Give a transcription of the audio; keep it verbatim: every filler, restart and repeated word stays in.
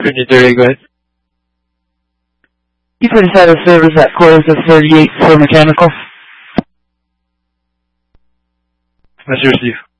Virginia thirty-eight, go ahead. You please have a service at quarters of thirty-eight for mechanical. That's yours, Steve.